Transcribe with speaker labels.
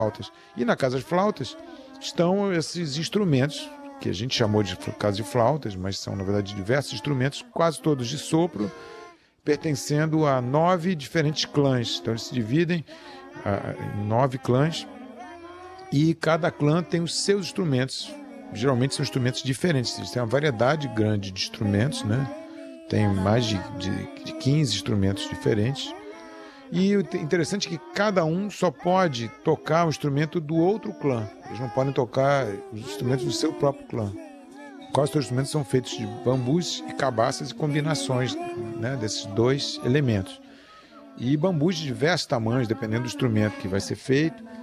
Speaker 1: flautas. E na Casa das Flautas estão esses instrumentos, que a gente chamou de Casa de Flautas, mas são, na verdade, diversos instrumentos, quase todos de sopro, pertencendo a 9 diferentes clãs. Então eles se dividem em 9 clãs e cada clã tem os seus instrumentos. Geralmente são instrumentos diferentes. Eles têm uma variedade grande de instrumentos, né? Tem mais de 15 instrumentos diferentes. E o interessante é que cada um só pode tocar o instrumento do outro clã. Eles não podem tocar os instrumentos do seu próprio clã. Quase todos os instrumentos são feitos de bambus e cabaças e combinações, né, desses dois elementos. E bambus de diversos tamanhos, dependendo do instrumento que vai ser feito.